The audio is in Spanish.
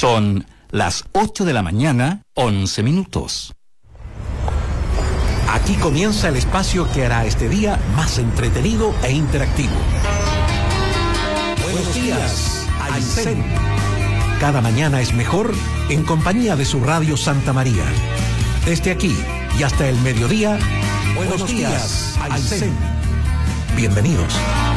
Son las 8 de la mañana, 11 minutos. Aquí comienza el espacio que hará este día más entretenido e interactivo. Buenos días, Aysén. Cada mañana es mejor en compañía de su radio Santa María. Desde aquí y hasta el mediodía, buenos días, Aysén. Bienvenidos.